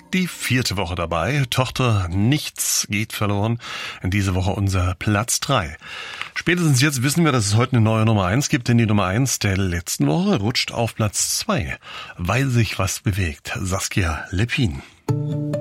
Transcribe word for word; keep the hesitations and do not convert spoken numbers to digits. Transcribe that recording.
Die vierte Woche dabei. Tochter, nichts geht verloren. In dieser Woche unser Platz drei. Spätestens jetzt wissen wir, dass es heute eine neue Nummer eins gibt, denn die Nummer eins der letzten Woche rutscht auf Platz zwei, weil sich was bewegt. Saskia Lepin.